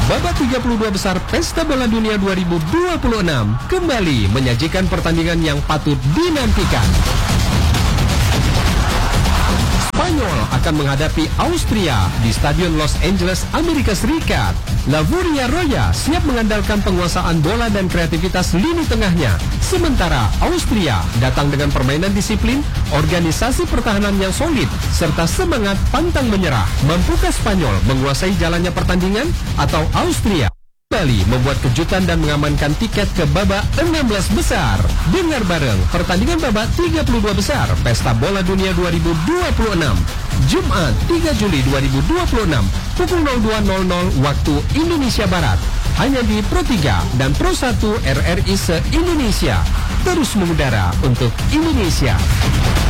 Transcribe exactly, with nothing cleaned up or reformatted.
Babak tiga puluh dua besar Pesta Bola Dunia dua ribu dua puluh enam kembali menyajikan pertandingan yang patut dinantikan. Spanyol akan menghadapi Austria di Stadion Los Angeles, Amerika Serikat. La Furia Roya siap mengandalkan penguasaan bola dan kreativitas lini tengahnya. Sementara Austria datang dengan permainan disiplin, organisasi pertahanan yang solid, serta semangat pantang menyerah. Mampukah Spanyol menguasai jalannya pertandingan atau Austria kembali membuat kejutan dan mengamankan tiket ke babak enam belas besar? Dengar bareng pertandingan babak tiga puluh dua besar Pesta Bola Dunia dua ribu dua puluh enam, Jumat tiga Juli dua ribu dua puluh enam pukul nol dua nol nol waktu Indonesia Barat, hanya di Pro tiga dan Pro satu R R I se-Indonesia. Terus mengudara untuk Indonesia.